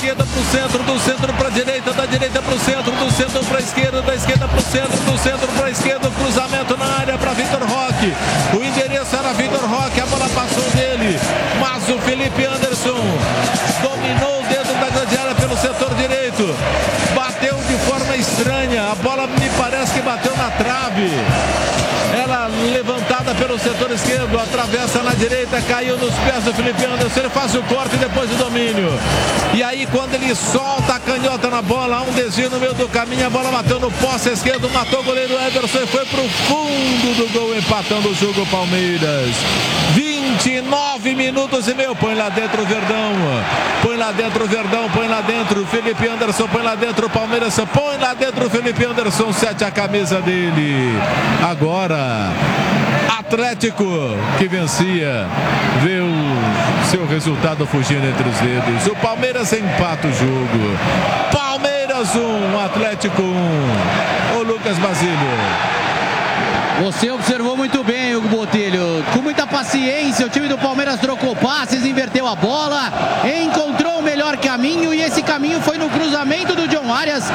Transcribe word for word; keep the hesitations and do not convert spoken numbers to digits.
esquerda para o centro, do centro para a direita, da direita para o centro, do centro para a esquerda, da esquerda para o centro, do centro para a esquerda, cruzamento na área para Vitor Roque. O endereço era Vitor Roque, a bola passou dele, mas o Felipe Anderson dominou dentro da grande área pelo setor direito. Bateu de forma estranha, a bola me parece que bateu na trave. Ela levantada pelo setor esquerdo, atravessa na direita, caiu nos pés do Felipe Anderson, ele faz o corte e depois o domínio. E aí quando ele solta a canhota na bola, há um desvio no meio do caminho, a bola bateu no poste esquerdo, matou o goleiro Ederson e foi pro fundo do gol, empatando o jogo Palmeiras. vinte e nove minutos e meio, põe lá dentro o Verdão, põe lá dentro o Verdão, põe lá dentro o Felipe Anderson, põe lá dentro o Palmeiras, põe lá dentro o Felipe Anderson, sete a camisa dele. Agora Atlético, que vencia, vê o seu resultado fugindo entre os dedos. O Palmeiras empata o jogo. Palmeiras um, Atlético um. O Lucas Basílio. Você observou muito bem, Hugo Botelho. Com muita paciência, o time do Palmeiras trocou passes, inverteu a bola, encontrou o melhor caminho e esse caminho foi no cruzamento do John Arias.